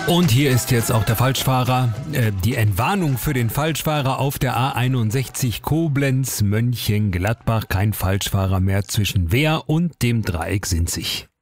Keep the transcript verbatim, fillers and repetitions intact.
Und hier ist jetzt auch der Falschfahrer. Äh, die Entwarnung für den Falschfahrer auf der A einundsechzig Koblenz-Mönchengladbach. Kein Falschfahrer mehr zwischen Wehr und dem Dreieck Sinzig.